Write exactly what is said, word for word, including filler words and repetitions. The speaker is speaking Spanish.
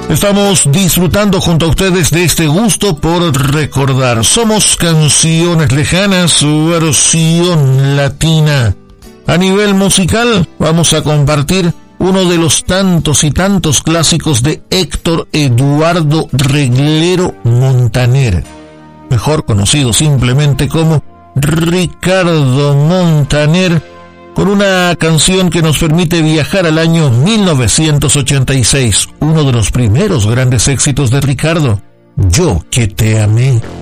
Estamos disfrutando junto a ustedes de este gusto por recordar. Somos Canciones Lejanas, su versión latina. A nivel musical, vamos a compartir uno de los tantos y tantos clásicos de Héctor Eduardo Reglero Montaner, mejor conocido simplemente como Ricardo Montaner, con una canción que nos permite viajar al año mil novecientos ochenta y seis, uno de los primeros grandes éxitos de Ricardo, Yo que te amé.